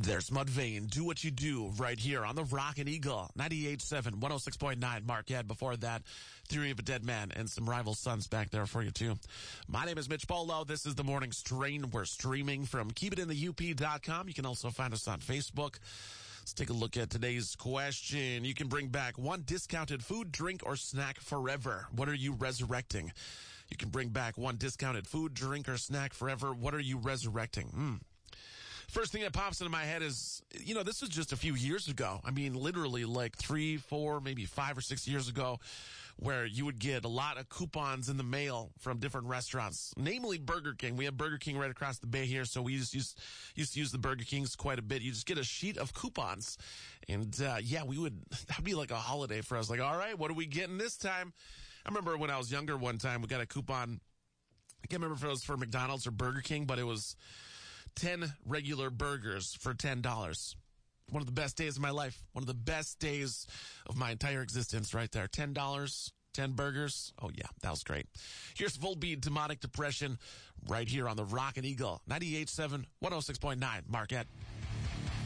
There's Mudvayne. Do what you do right here on the Rockin' Eagle. 98.7, 106.9 Marquette. Before that, Theory of a Dead Man and some Rival Sons back there for you too. My name is Mitch Polo. This is The Morning Strain. We're streaming from keepitinthe.up.com. You can also find us on Facebook. Let's take a look at today's question. You can bring back one discounted food, drink, or snack forever. What are you resurrecting? You can bring back one discounted food, drink, or snack forever. What are you resurrecting? First thing that pops into my head is, this was just a few years ago. I mean, literally like 3, 4, maybe 5 or 6 years ago, where you would get a lot of coupons in the mail from different restaurants, namely Burger King. We have Burger King right across the bay here, so we just used to use the Burger Kings quite a bit. You just get a sheet of coupons, and that'd be like a holiday for us. Like, all right, what are we getting this time? I remember when I was younger one time, we got a coupon. I can't remember if it was for McDonald's or Burger King, but it was 10 regular burgers for $10. One of the best days of my life. One of the best days of my entire existence right there. $10, 10 burgers. Oh, yeah, that was great. Here's Volbeat, Demonic Depression, right here on the Rockin' Eagle. 98.7, 106.9 Marquette.